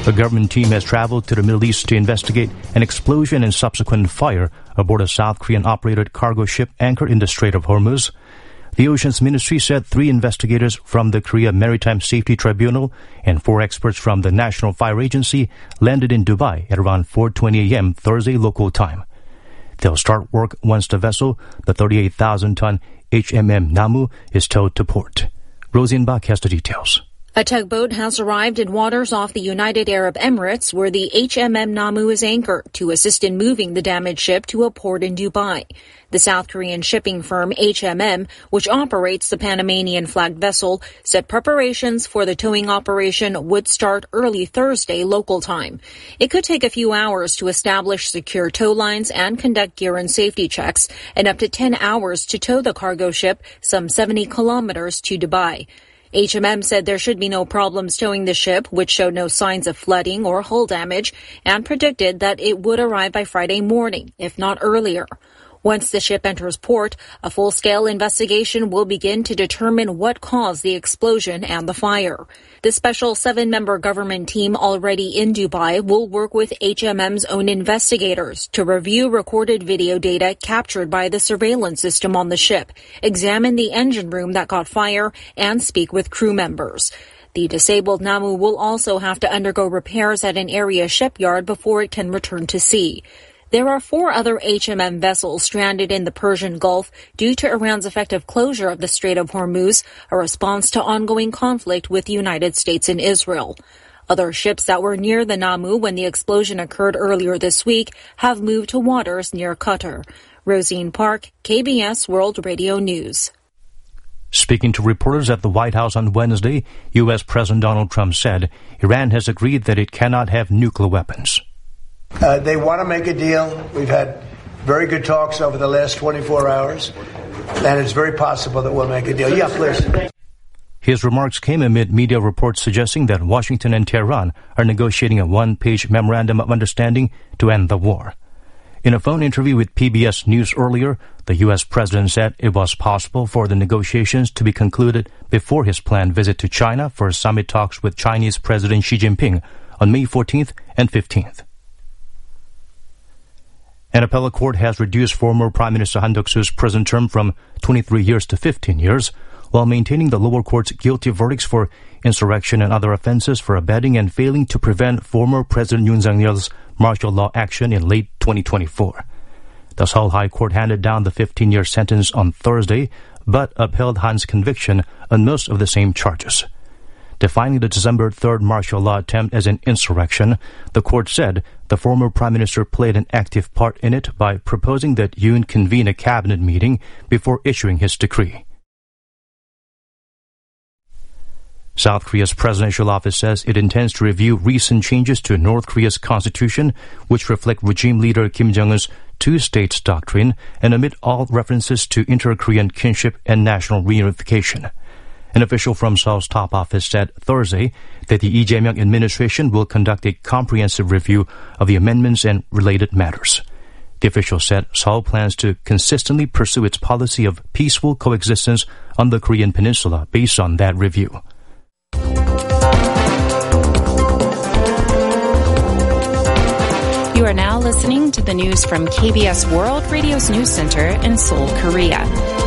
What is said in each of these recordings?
A government team has traveled to the Middle East to investigate an explosion and subsequent fire aboard a South Korean-operated cargo ship anchored in the Strait of Hormuz. The Oceans Ministry said 3 investigators from the Korea Maritime Safety Tribunal and 4 experts from the National Fire Agency landed in Dubai at around 4:20 a.m. Thursday local time. They'll start work once the vessel, the 38,000-ton HMM Namu, is towed to port. Rosenbach has the details. A tugboat has arrived in waters off the United Arab Emirates where the HMM Namu is anchored to assist in moving the damaged ship to a port in Dubai. The South Korean shipping firm HMM, which operates the Panamanian-flagged vessel, said preparations for the towing operation would start early Thursday local time. It could take a few hours to establish secure tow lines and conduct gear and safety checks, and up to 10 hours to tow the cargo ship some 70 kilometers to Dubai. HMM said there should be no problems towing the ship, which showed no signs of flooding or hull damage, and predicted that it would arrive by Friday morning, if not earlier. Once the ship enters port, a full-scale investigation will begin to determine what caused the explosion and the fire. The special 7-member government team already in Dubai will work with HMM's own investigators to review recorded video data captured by the surveillance system on the ship, examine the engine room that caught fire, and speak with crew members. The disabled Namu will also have to undergo repairs at an area shipyard before it can return to sea. There are 4 other HMM vessels stranded in the Persian Gulf due to Iran's effective closure of the Strait of Hormuz, a response to ongoing conflict with the United States and Israel. Other ships that were near the Namu when the explosion occurred earlier this week have moved to waters near Qatar. Rosine Park, KBS World Radio News. Speaking to reporters at the White House on Wednesday, U.S. President Donald Trump said Iran has agreed that it cannot have nuclear weapons. They want to make a deal. We've had very good talks over the last 24 hours, and it's very possible that we'll make a deal. Yeah, please. His remarks came amid media reports suggesting that Washington and Tehran are negotiating a 1-page memorandum of understanding to end the war. In a phone interview with PBS News earlier, the U.S. president said it was possible for the negotiations to be concluded before his planned visit to China for summit talks with Chinese President Xi Jinping on May 14th and 15th. An appellate court has reduced former Prime Minister Han Duck-soo's prison term from 23 years to 15 years, while maintaining the lower court's guilty verdicts for insurrection and other offenses for abetting and failing to prevent former President Yoon Suk-yeol's martial law action in late 2024. The Seoul High Court handed down the 15-year sentence on Thursday, but upheld Han's conviction on most of the same charges. Defining the December 3rd martial law attempt as an insurrection, the court said the former prime minister played an active part in it by proposing that Yoon convene a cabinet meeting before issuing his decree. South Korea's presidential office says it intends to review recent changes to North Korea's constitution, which reflect regime leader Kim Jong-un's two-states doctrine and omit all references to inter-Korean kinship and national reunification. An official from Seoul's top office said Thursday that the Lee Jae-myung administration will conduct a comprehensive review of the amendments and related matters. The official said Seoul plans to consistently pursue its policy of peaceful coexistence on the Korean peninsula based on that review. You are now listening to the news from KBS World Radio's News Center in Seoul, Korea.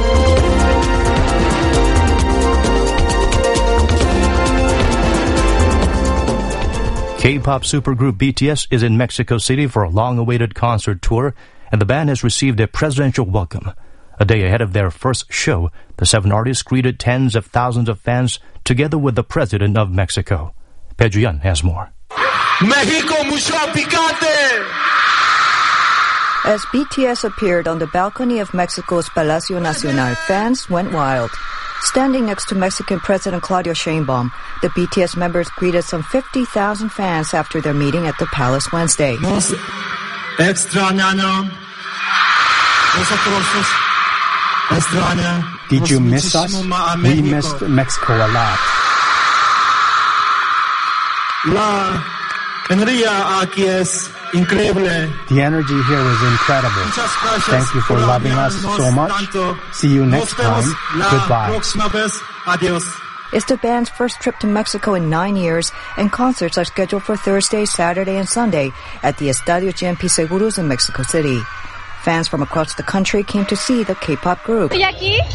K-pop supergroup BTS is in Mexico City for a long-awaited concert tour, and the band has received a presidential welcome. A day ahead of their first show, the 7 artists greeted tens of thousands of fans together with the President of Mexico. Bae Ju-yeon has more. Mexico mucho picante! As BTS appeared on the balcony of Mexico's Palacio Nacional, fans went wild. Standing next to Mexican President Claudia Sheinbaum, the BTS members greeted some 50,000 fans after their meeting at the palace Wednesday. Nos extrañaron. Nosotros extraña. Did you miss us? We missed Mexico a lot. La energía aquí es increíble. The energy here was incredible. Thank you for loving us so much. See you next time. Goodbye. It's the band's first trip to Mexico in 9 years, and concerts are scheduled for Thursday, Saturday, and Sunday at the Estadio GNP Seguros in Mexico City. Fans from across the country came to see the K-pop group. We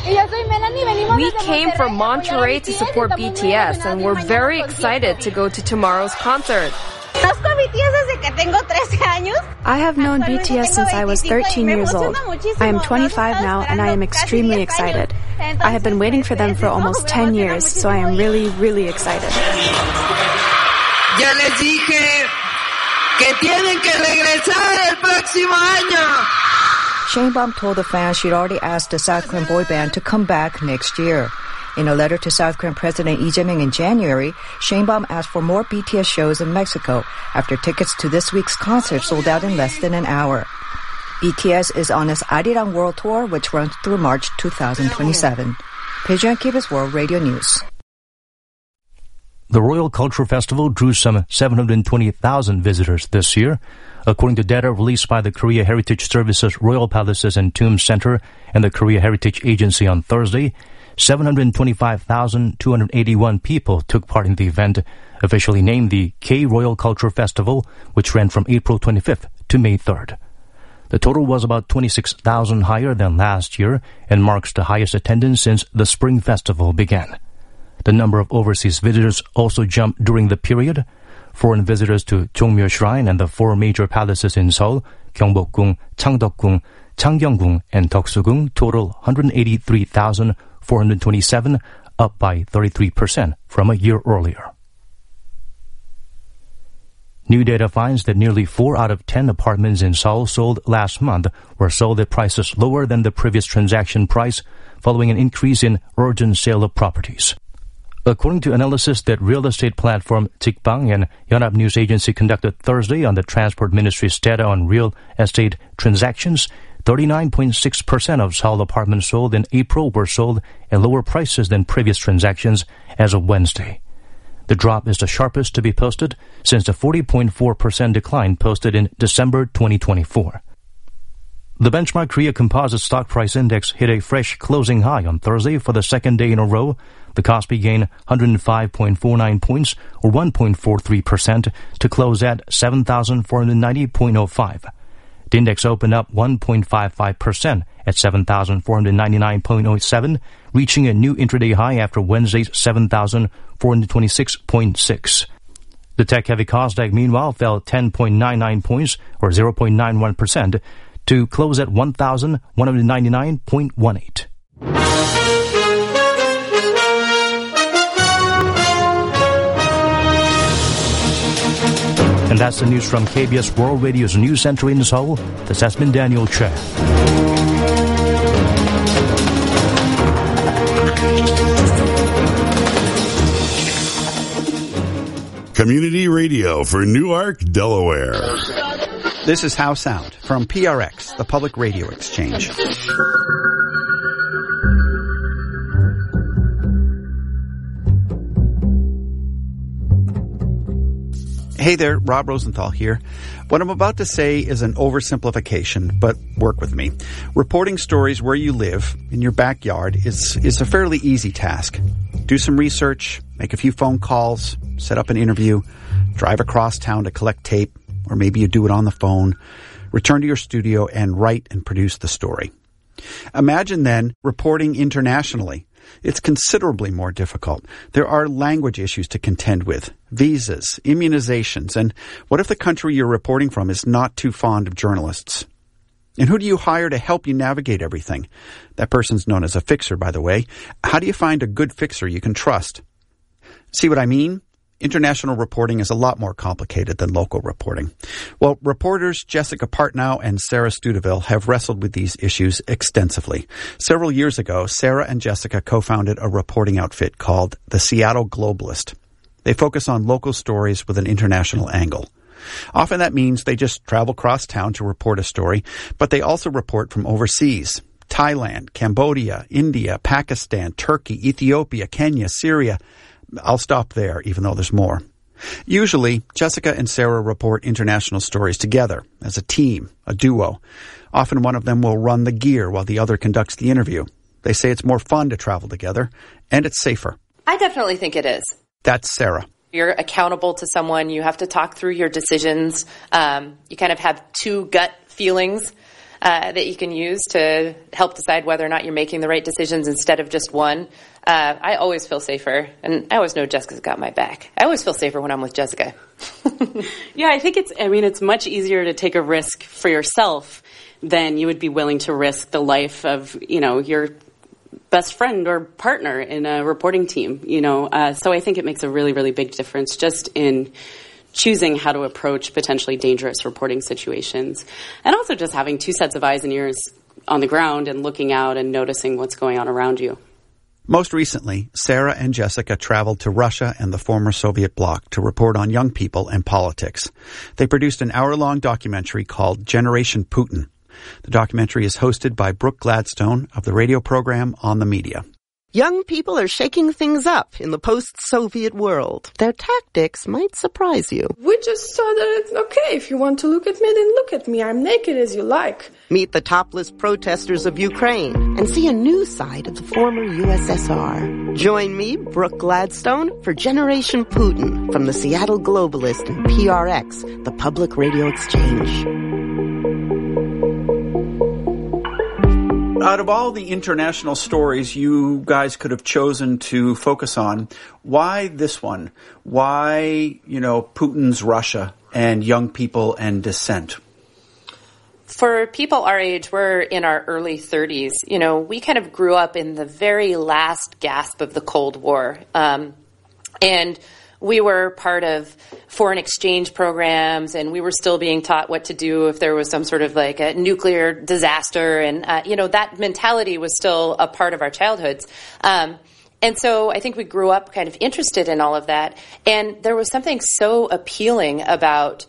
came from Monterrey to support BTS, and we're very excited to go to tomorrow's concert. I have known BTS since I was 13 years old. I am 25 now, and I am extremely excited. I have been waiting for them for almost 10 years, so I am really, really excited. Ya les dije que tienen que regresar el próximo año. Sheinbaum told the fans she'd already asked the South Korean boy band to come back next year. In a letter to South Korean President Lee Jae-myung in January, Sheinbaum asked for more BTS shows in Mexico after tickets to this week's concert sold out in less than an hour. BTS is on its Arirang World Tour, which runs through March 2027. Peijeon, KBS World Radio News. The Royal Cultural Festival drew some 720,000 visitors this year. According to data released by the Korea Heritage Services Royal Palaces and Tombs Center and the Korea Heritage Agency on Thursday, 725,281 people took part in the event, officially named the K-Royal Culture Festival, which ran from April 25th to May 3rd. The total was about 26,000 higher than last year and marks the highest attendance since the Spring Festival began. The number of overseas visitors also jumped during the period. Foreign visitors to Jongmyo Shrine and the four major palaces in Seoul, Gyeongbokgung, Changdeokgung, Changgyeonggung, and Deoksugung total 183,427, up by 33% from a year earlier. New data finds that nearly 4 out of 10 apartments in Seoul sold last month were sold at prices lower than the previous transaction price, following an increase in urgent sale of properties. According to analysis that real estate platform Tikbang and Yonhap News Agency conducted Thursday on the Transport Ministry's data on real estate transactions, 39.6% of Seoul apartments sold in April were sold at lower prices than previous transactions as of Wednesday. The drop is the sharpest to be posted since the 40.4% decline posted in December 2024. The benchmark Korea Composite Stock Price Index hit a fresh closing high on Thursday for the second day in a row. The Kospi gained 105.49 points, or 1.43%, to close at 7,490.05. The index opened up 1.55% at 7,499.07, reaching a new intraday high after Wednesday's 7,426.6. The tech-heavy Kosdaq, meanwhile, fell 10.99 points, or 0.91%, to close at 1,199.18. And that's the news from KBS World Radio's News Center in Seoul. This has been Daniel Che. Community radio for Newark, Delaware. This is How Sound from PRX, the Public Radio Exchange. Hey there, Rob Rosenthal here. What I'm about to say is an oversimplification, but work with me. Reporting stories where you live, in your backyard, is a fairly easy task. Do some research, make a few phone calls, set up an interview, drive across town to collect tape, or maybe you do it on the phone, return to your studio and write and produce the story. Imagine then reporting internationally. It's considerably more difficult. There are language issues to contend with, visas, immunizations, and what if the country you're reporting from is not too fond of journalists? And who do you hire to help you navigate everything? That person's known as a fixer, by the way. How do you find a good fixer you can trust? See what I mean? International reporting is a lot more complicated than local reporting. Well, reporters Jessica Partnow and Sarah Studeville have wrestled with these issues extensively. Several years ago, Sarah and Jessica co-founded a reporting outfit called the Seattle Globalist. They focus on local stories with an international angle. Often that means they just travel across town to report a story, but they also report from overseas. Thailand, Cambodia, India, Pakistan, Turkey, Ethiopia, Kenya, Syria. I'll stop there, even though there's more. Usually, Jessica and Sarah report international stories together, as a team, a duo. Often one of them will run the gear while the other conducts the interview. They say it's more fun to travel together, and it's safer. I definitely think it is. That's Sarah. You're accountable to someone. You have to talk through your decisions. You kind of have two gut feelings that you can use to help decide whether or not you're making the right decisions instead of just one. I always feel safer, and I always know Jessica's got my back. I always feel safer when I'm with Jessica. Yeah, I think it's much easier to take a risk for yourself than you would be willing to risk the life of, your best friend or partner in a reporting team, So I think it makes a really, really big difference just in choosing how to approach potentially dangerous reporting situations. And also just having two sets of eyes and ears on the ground and looking out and noticing what's going on around you. Most recently, Sarah and Jessica traveled to Russia and the former Soviet bloc to report on young people and politics. They produced an hour-long documentary called Generation Putin. The documentary is hosted by Brooke Gladstone of the radio program On the Media. Young people are shaking things up in the post-Soviet world. Their tactics might surprise you. We just saw that it's okay. If you want to look at me, then look at me. I'm naked as you like. Meet the topless protesters of Ukraine and see a new side of the former USSR. Join me, Brooke Gladstone, for Generation Putin from the Seattle Globalist and PRX, the Public Radio Exchange. Out of all the international stories you guys could have chosen to focus on, why this one? Why, Putin's Russia and young people and dissent? For people our age, we're in our early 30s. We kind of grew up in the very last gasp of the Cold War. And we were part of foreign exchange programs, and we were still being taught what to do if there was some sort of like a nuclear disaster. And, that mentality was still a part of our childhoods. And so I think we grew up kind of interested in all of that. And there was something so appealing about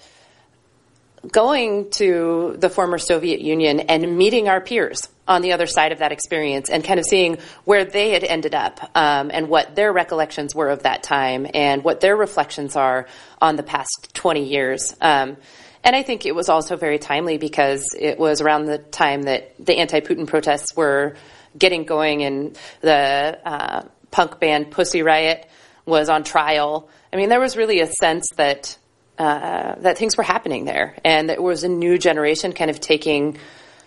going to the former Soviet Union and meeting our peers on the other side of that experience and kind of seeing where they had ended up and what their recollections were of that time and what their reflections are on the past 20 years. And I think it was also very timely because it was around the time that the anti-Putin protests were getting going and the punk band Pussy Riot was on trial. I mean, there was really a sense that things were happening there, and there was a new generation kind of taking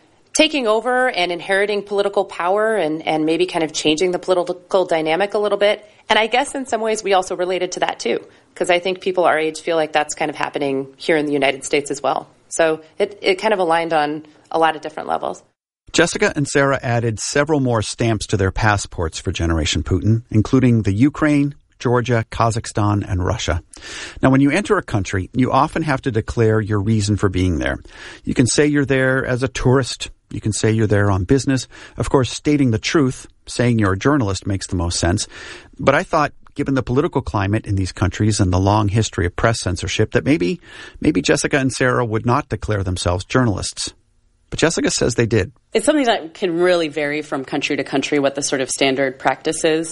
over and inheriting political power and maybe kind of changing the political dynamic a little bit. And I guess in some ways we also related to that too, because I think people our age feel like that's kind of happening here in the United States as well. So it kind of aligned on a lot of different levels. Jessica and Sarah added several more stamps to their passports for Generation Putin, including the Ukraine, Georgia, Kazakhstan, and Russia. Now, when you enter a country, you often have to declare your reason for being there. You can say you're there as a tourist. You can say you're there on business. Of course, stating the truth, saying you're a journalist makes the most sense. But I thought, given the political climate in these countries and the long history of press censorship, that maybe Jessica and Sarah would not declare themselves journalists. But Jessica says they did. It's something that can really vary from country to country, what the sort of standard practice is.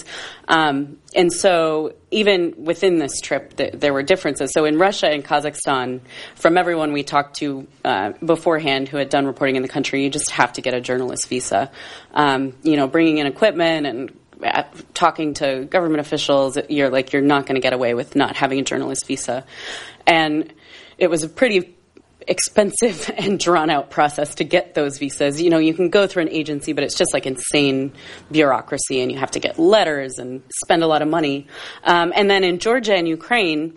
And so even within this trip, there were differences. So in Russia and Kazakhstan, from everyone we talked to beforehand who had done reporting in the country, you just have to get a journalist visa. Bringing in equipment and talking to government officials, you're not going to get away with not having a journalist visa. And it was a pretty expensive and drawn-out process to get those visas. You can go through an agency, but it's just like insane bureaucracy, and you have to get letters and spend a lot of money. And then in Georgia and Ukraine,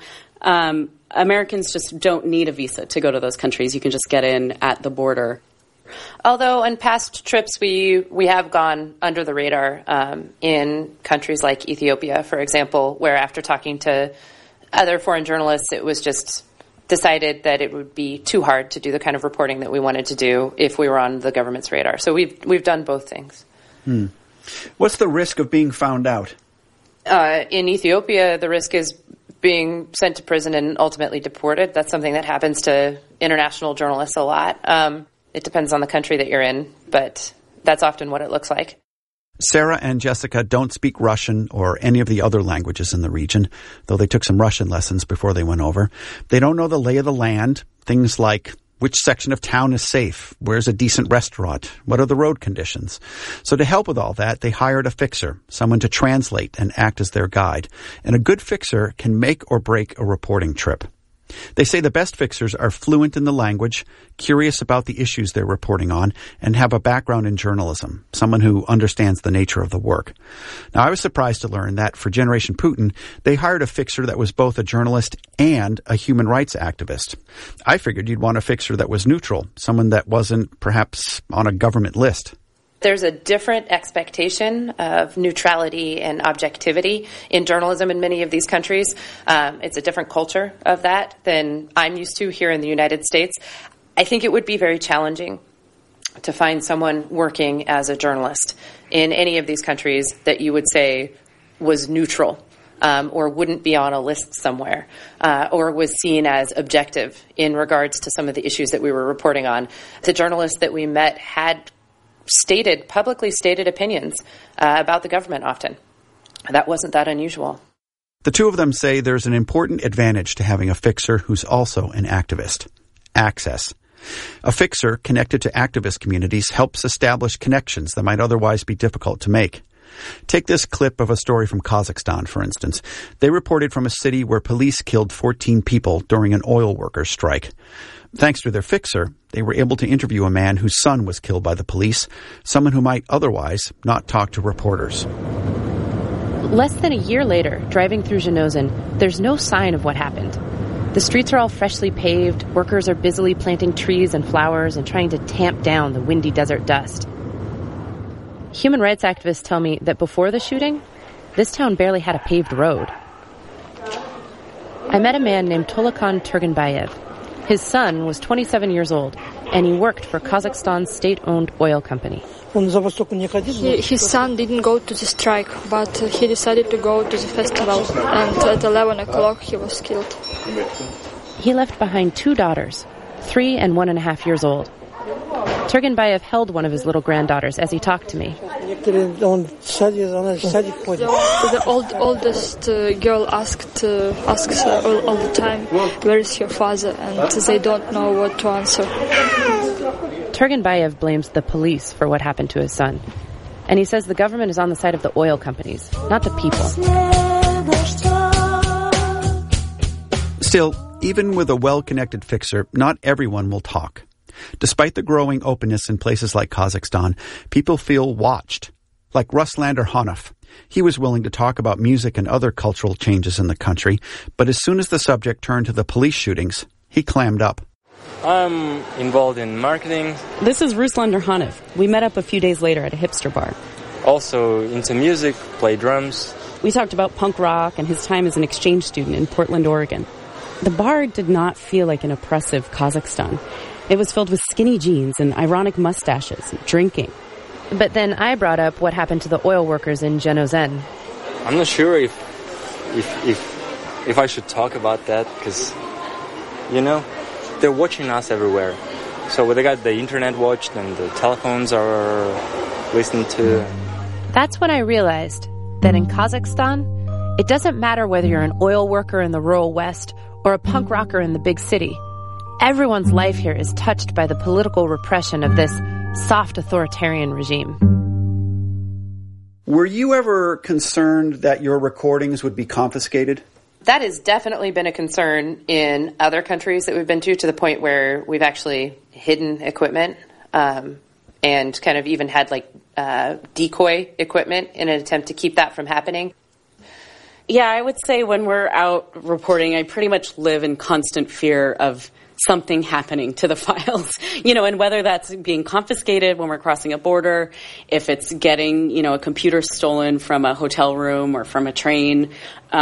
Americans just don't need a visa to go to those countries. You can just get in at the border. Although on past trips we have gone under the radar in countries like Ethiopia, for example, where after talking to other foreign journalists, it was just decided that it would be too hard to do the kind of reporting that we wanted to do if we were on the government's radar. So we've done both things. What's the risk of being found out? In Ethiopia, the risk is being sent to prison and ultimately deported. That's something that happens to international journalists a lot. It depends on the country that you're in, but that's often what it looks like. Sarah and Jessica don't speak Russian or any of the other languages in the region, though they took some Russian lessons before they went over. They don't know the lay of the land, things like Which section of town is safe? Where's a decent restaurant? What are the road conditions? So to help with all that, they hired a fixer, someone to translate and act as their guide. And a good fixer can make or break a reporting trip. They say the best fixers are fluent in the language, curious about the issues they're reporting on, and have a background in journalism, someone who understands the nature of the work. Now, I was surprised to learn that for Generation Putin, they hired a fixer that was both a journalist and a human rights activist. I figured you'd want a fixer that was neutral, someone that wasn't perhaps on a government list. There's a different expectation of neutrality and objectivity in journalism in many of these countries. It's a different culture of that than I'm used to here in the United States. I think it would be very challenging to find someone working as a journalist in any of these countries that you would say was neutral or wouldn't be on a list somewhere or was seen as objective in regards to some of the issues that we were reporting on. The journalists that we met had publicly stated opinions about the government often. That wasn't that unusual. The two of them say there's an important advantage to having a fixer who's also an activist. Access. A fixer connected to activist communities helps establish connections that might otherwise be difficult to make. Take this clip of a story from Kazakhstan, for instance. They reported from a city where police killed 14 people during an oil workers' strike. Thanks to their fixer, they were able to interview a man whose son was killed by the police, someone who might otherwise not talk to reporters. Less than a year later, driving through Zhenozhen, there's no sign of what happened. The streets are all freshly paved, workers are busily planting trees and flowers and trying to tamp down the windy desert dust. Human rights activists tell me that before the shooting, this town barely had a paved road. I met a man named Tolakan Turgenbayev. His son was 27 years old, and he worked for Kazakhstan's state-owned oil company. His son didn't go to the strike, but he decided to go to the festival, and at 11 o'clock he was killed. He left behind two daughters, 3 and 1.5 years old. Turgenbayev held one of his little granddaughters as he talked to me. The oldest girl asks all the time, "Where is your father?" And they don't know what to answer. Turgenbayev blames the police for what happened to his son. And he says the government is on the side of the oil companies, not the people. Still, even with a well-connected fixer, not everyone will talk. Despite the growing openness in places like Kazakhstan, people feel watched. Like Ruslander Hanov. He was willing to talk about music and other cultural changes in the country, but as soon as the subject turned to the police shootings, he clammed up. I'm involved in marketing. This is Ruslander Hanov. We met up a few days later at a hipster bar. Also into music, play drums. We talked about punk rock and his time as an exchange student in Portland, Oregon. The bar did not feel like an oppressive Kazakhstan. It was filled with skinny jeans and ironic mustaches and drinking. But then I brought up what happened to the oil workers in Zhenozhen. I'm not sure if I should talk about that because, they're watching us everywhere. So they got the internet watched and the telephones are listened to. That's when I realized that in Kazakhstan, it doesn't matter whether you're an oil worker in the rural West or a punk rocker in the big city. Everyone's life here is touched by the political repression of this soft authoritarian regime. Were you ever concerned that your recordings would be confiscated? That has definitely been a concern in other countries that we've been to the point where we've actually hidden equipment and kind of even had decoy equipment in an attempt to keep that from happening. Yeah, I would say when we're out reporting, I pretty much live in constant fear of something happening to the files, and whether that's being confiscated when we're crossing a border, if it's getting, a computer stolen from a hotel room or from a train,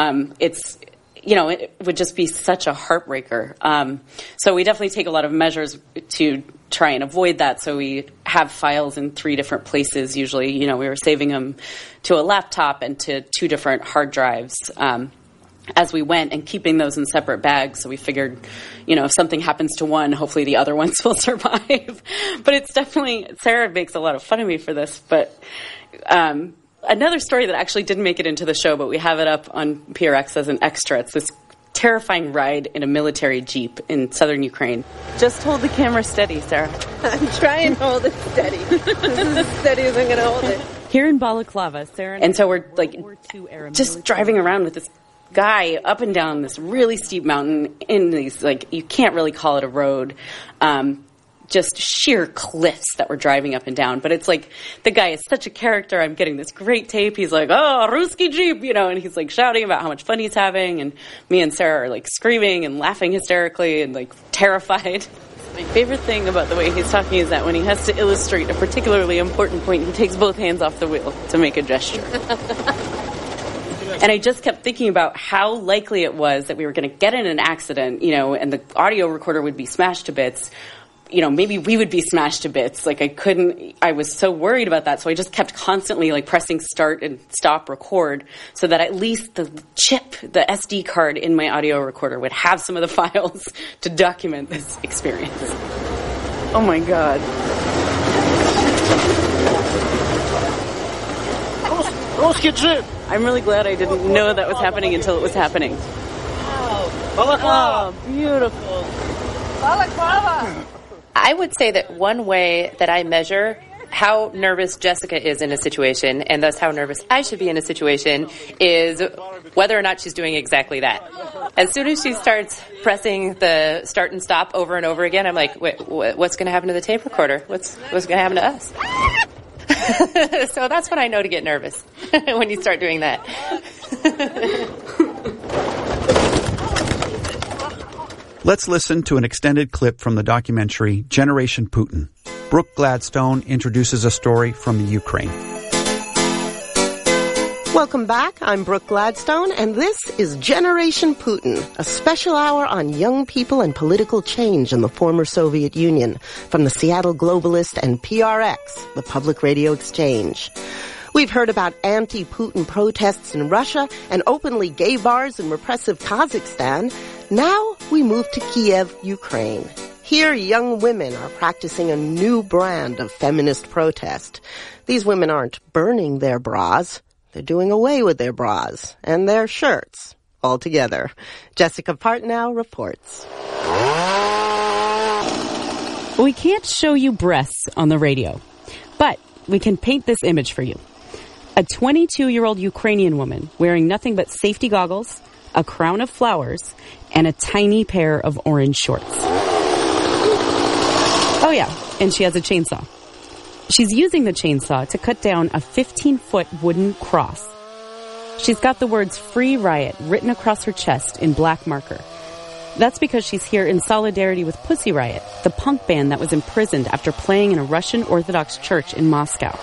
it would just be such a heartbreaker. So we definitely take a lot of measures to try and avoid that. So we have files in 3 different places. Usually, we were saving them to a laptop and to 2 different hard drives, as we went and keeping those in separate bags. So we figured, if something happens to one, hopefully the other ones will survive. But it's definitely, Sarah makes a lot of fun of me for this. But another story that actually didn't make it into the show, but we have it up on PRX as an extra. It's this terrifying ride in a military jeep in southern Ukraine. Just hold the camera steady, Sarah. I'm trying to hold it steady. This is as steady as I'm going to hold it. Here in Balaclava, Sarah. And so we're like just driving around with this guy up and down this really steep mountain in these, like, you can't really call it a road. Just sheer cliffs that we're driving up and down. But it's like, the guy is such a character. I'm getting this great tape. He's like, oh, Ruski Jeep, you know, and he's like shouting about how much fun he's having. And me and Sarah are like screaming and laughing hysterically and like terrified. My favorite thing about the way he's talking is that when he has to illustrate a particularly important point, he takes both hands off the wheel to make a gesture. And I just kept thinking about how likely it was that we were going to get in an accident, you know, and the audio recorder would be smashed to bits. You know, maybe we would be smashed to bits. Like, I was so worried about that. So I just kept constantly, like, pressing start and stop record so that at least the chip, the SD card in my audio recorder would have some of the files to document this experience. Oh, my God. I'm really glad I didn't know that was happening until it was happening. Wow. Oh, beautiful. I would say that one way that I measure how nervous Jessica is in a situation, and thus how nervous I should be in a situation, is whether or not she's doing exactly that. As soon as she starts pressing the start and stop over and over again, I'm like, wait, what's going to happen to the tape recorder? What's going to happen to us? So that's when I know to get nervous, when you start doing that. Let's listen to an extended clip from the documentary Generation Putin. Brooke Gladstone introduces a story from the Ukraine. Welcome back. I'm Brooke Gladstone, and this is Generation Putin, a special hour on young people and political change in the former Soviet Union, from the Seattle Globalist and PRX, the Public Radio Exchange. We've heard about anti-Putin protests in Russia and openly gay bars in repressive Kazakhstan. Now we move to Kiev, Ukraine. Here, young women are practicing a new brand of feminist protest. These women aren't burning their bras. They're doing away with their bras and their shirts altogether. Jessica Partnow reports. We can't show you breasts on the radio, but we can paint this image for you. A 22-year-old Ukrainian woman wearing nothing but safety goggles, a crown of flowers, and a tiny pair of orange shorts. Oh yeah, and she has a chainsaw. She's using the chainsaw to cut down a 15-foot wooden cross. She's got the words "Free Riot" written across her chest in black marker. That's because she's here in solidarity with Pussy Riot, the punk band that was imprisoned after playing in a Russian Orthodox church in Moscow.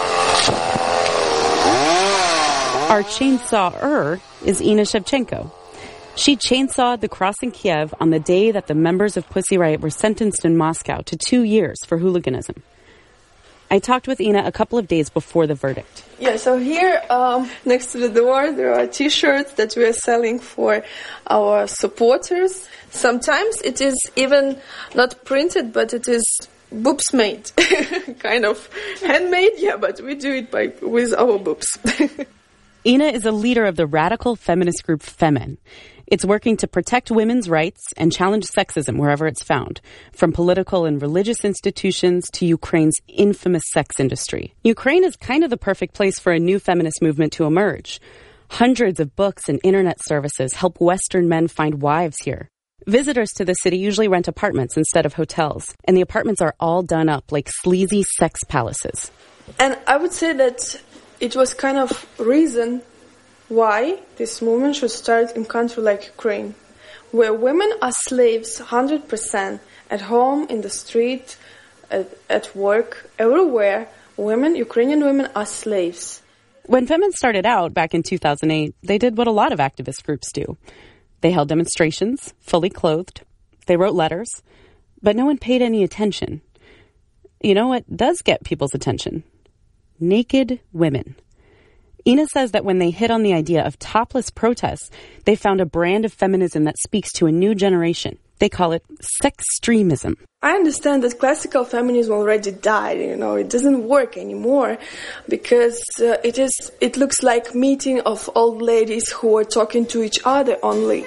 Our chainsawer is Ina Shevchenko. She chainsawed the cross in Kiev on the day that the members of Pussy Riot were sentenced in Moscow to 2 years for hooliganism. I talked with Ina a couple of days before the verdict. Yeah, so here next to the door there are T-shirts that we are selling for our supporters. Sometimes it is even not printed, but it is boobs made. Kind of handmade, yeah, but we do it with our boobs. Ina is a leader of the radical feminist group Femen. It's working to protect women's rights and challenge sexism wherever it's found, from political and religious institutions to Ukraine's infamous sex industry. Ukraine is kind of the perfect place for a new feminist movement to emerge. Hundreds of books and internet services help Western men find wives here. Visitors to the city usually rent apartments instead of hotels, and the apartments are all done up like sleazy sex palaces. And I would say that it was kind of reason why this movement should start in a country like Ukraine, where women are slaves 100%, at home, in the street, at work, everywhere. Ukrainian women are slaves. When Femen started out back in 2008, they did what a lot of activist groups do. They held demonstrations, fully clothed. They wrote letters, but no one paid any attention. You know what does get people's attention? Naked women. Ina says that when they hit on the idea of topless protests, they found a brand of feminism that speaks to a new generation. They call it sextremism. I understand that classical feminism already died, it doesn't work anymore because it looks like meeting of old ladies who are talking to each other only.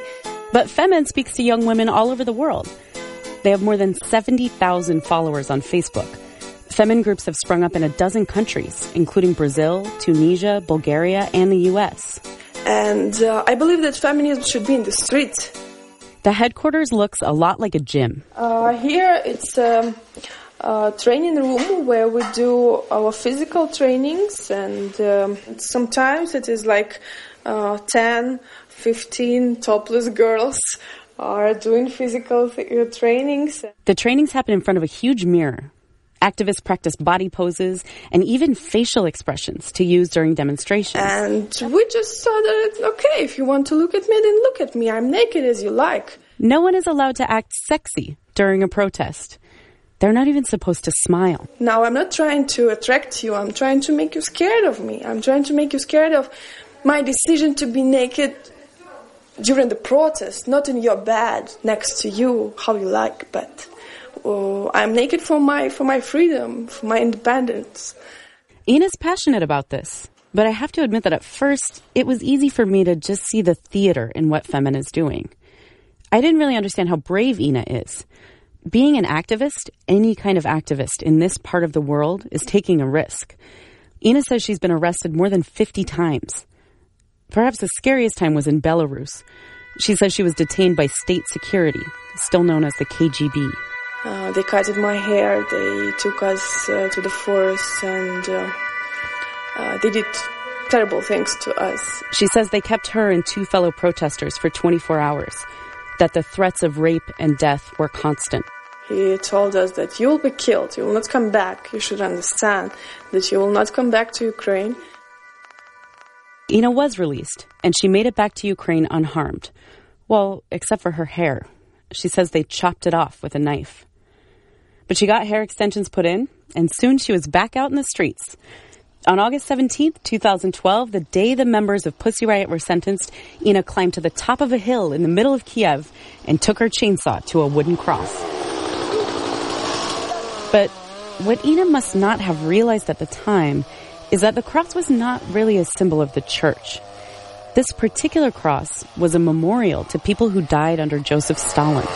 But Femen speaks to young women all over the world. They have more than 70,000 followers on Facebook. Femen groups have sprung up in a dozen countries, including Brazil, Tunisia, Bulgaria, and the U.S. And I believe that feminism should be in the streets. The headquarters looks a lot like a gym. Here it's a training room where we do our physical trainings, and sometimes it is like 10, 15 topless girls are doing physical trainings. The trainings happen in front of a huge mirror. Activists practice body poses and even facial expressions to use during demonstrations. And we just saw that, okay, if you want to look at me, then look at me. I'm naked as you like. No one is allowed to act sexy during a protest. They're not even supposed to smile. Now, I'm not trying to attract you. I'm trying to make you scared of me. I'm trying to make you scared of my decision to be naked during the protest, not in your bed next to you, how you like, but I'm naked for my freedom, for my independence. Ina's passionate about this, but I have to admit that at first, it was easy for me to just see the theater in what Femen is doing. I didn't really understand how brave Ina is. Being an activist, any kind of activist in this part of the world, is taking a risk. Ina says she's been arrested more than 50 times. Perhaps the scariest time was in Belarus. She says she was detained by state security, still known as the KGB. They cutted my hair, they took us to the forest, and they did terrible things to us. She says they kept her and two fellow protesters for 24 hours, that the threats of rape and death were constant. He told us that you will be killed, you will not come back. You should understand that you will not come back to Ukraine. Ina was released, and she made it back to Ukraine unharmed. Well, except for her hair. She says they chopped it off with a knife. But she got hair extensions put in, and soon she was back out in the streets. On August 17th, 2012, the day the members of Pussy Riot were sentenced, Ina climbed to the top of a hill in the middle of Kiev and took her chainsaw to a wooden cross. But what Ina must not have realized at the time is that the cross was not really a symbol of the church. This particular cross was a memorial to people who died under Joseph Stalin.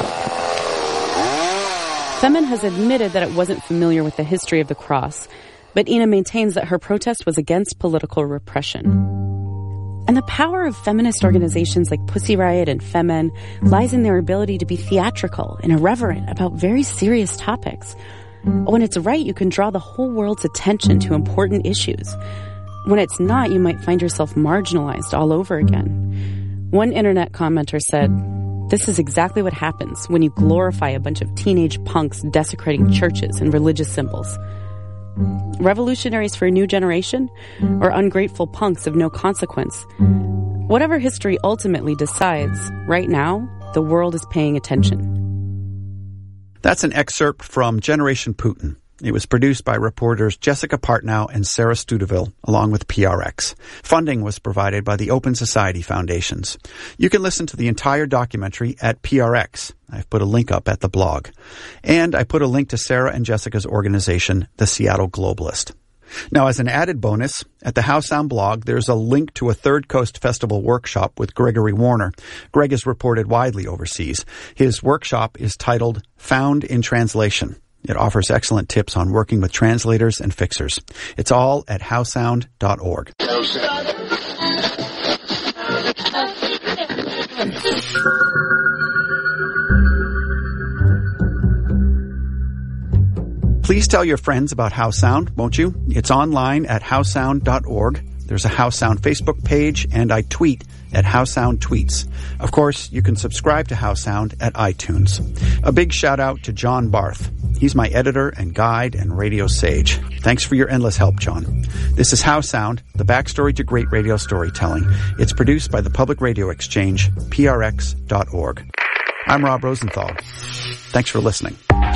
Femen has admitted that it wasn't familiar with the history of the cross, but Ina maintains that her protest was against political repression. And the power of feminist organizations like Pussy Riot and Femen lies in their ability to be theatrical and irreverent about very serious topics. When it's right, you can draw the whole world's attention to important issues. When it's not, you might find yourself marginalized all over again. One internet commenter said, "This is exactly what happens when you glorify a bunch of teenage punks desecrating churches and religious symbols. Revolutionaries for a new generation, or ungrateful punks of no consequence. Whatever history ultimately decides, right now, the world is paying attention." That's an excerpt from Generation Putin. It was produced by reporters Jessica Partnow and Sarah Studeville, along with PRX. Funding was provided by the Open Society Foundations. You can listen to the entire documentary at PRX. I've put a link up at the blog. And I put a link to Sarah and Jessica's organization, the Seattle Globalist. Now, as an added bonus, at the How Sound blog, there's a link to a Third Coast Festival workshop with Gregory Warner. Greg is reported widely overseas. His workshop is titled Found in Translation. It offers excellent tips on working with translators and fixers. It's all at howsound.org. Please tell your friends about How Sound, won't you? It's online at howsound.org. There's a How Sound Facebook page, and I tweet at How Sound Tweets. Of course, you can subscribe to How Sound at iTunes. A big shout out to John Barth. He's my editor and guide and radio sage. Thanks for your endless help, John. This is How Sound, the backstory to great radio storytelling. It's produced by the Public Radio Exchange, prx.org. I'm Rob Rosenthal. Thanks for listening.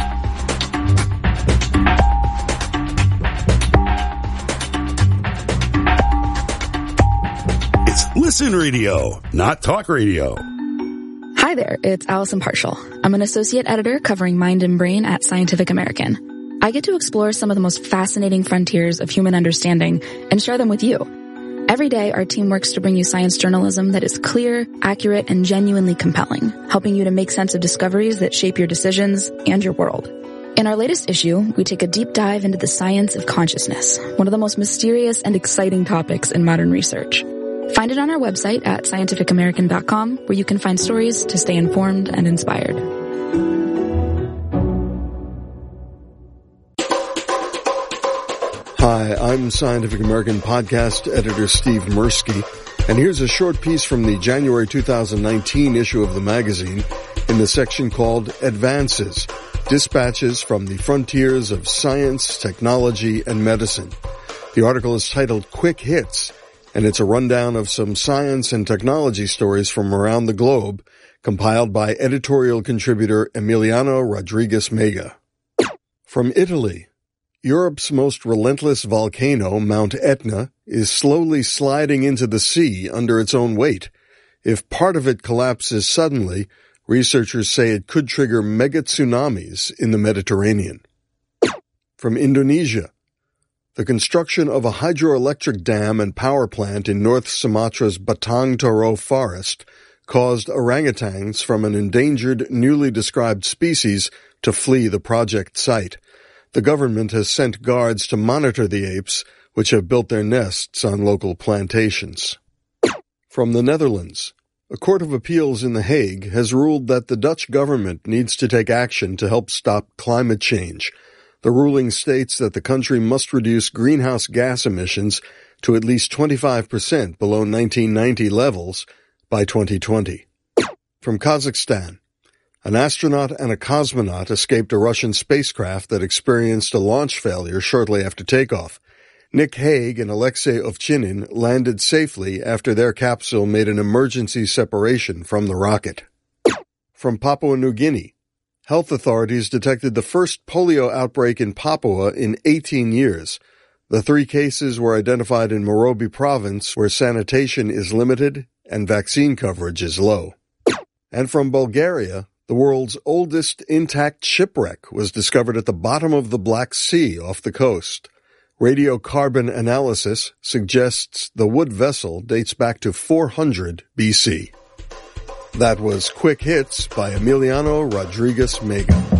Listen radio, not talk radio. Hi there, it's Allison Partial. I'm an associate editor covering mind and brain at Scientific American. I get to explore some of the most fascinating frontiers of human understanding and share them with you. Every day, our team works to bring you science journalism that is clear, accurate, and genuinely compelling, helping you to make sense of discoveries that shape your decisions and your world. In our latest issue, we take a deep dive into the science of consciousness, one of the most mysterious and exciting topics in modern research. Find it on our website at scientificamerican.com, where you can find stories to stay informed and inspired. Hi, I'm Scientific American podcast editor Steve Mirsky, and here's a short piece from the January 2019 issue of the magazine in the section called Advances, Dispatches from the Frontiers of Science, Technology, and Medicine. The article is titled Quick Hits, and it's a rundown of some science and technology stories from around the globe, compiled by editorial contributor Emiliano Rodriguez Mega. From Italy, Europe's most relentless volcano, Mount Etna, is slowly sliding into the sea under its own weight. If part of it collapses suddenly, researchers say it could trigger mega tsunamis in the Mediterranean. From Indonesia, the construction of a hydroelectric dam and power plant in North Sumatra's Batang Toru forest caused orangutans from an endangered, newly described species to flee the project site. The government has sent guards to monitor the apes, which have built their nests on local plantations. From the Netherlands, a court of appeals in The Hague has ruled that the Dutch government needs to take action to help stop climate change. The ruling states that the country must reduce greenhouse gas emissions to at least 25% below 1990 levels by 2020. From Kazakhstan, an astronaut and a cosmonaut escaped a Russian spacecraft that experienced a launch failure shortly after takeoff. Nick Hague and Alexei Ovchinin landed safely after their capsule made an emergency separation from the rocket. From Papua New Guinea, health authorities detected the first polio outbreak in Papua in 18 years. The 3 cases were identified in Morobe province, where sanitation is limited and vaccine coverage is low. And from Bulgaria, the world's oldest intact shipwreck was discovered at the bottom of the Black Sea off the coast. Radiocarbon analysis suggests the wood vessel dates back to 400 BC. That was Quick Hits by Emiliano Rodriguez Mega.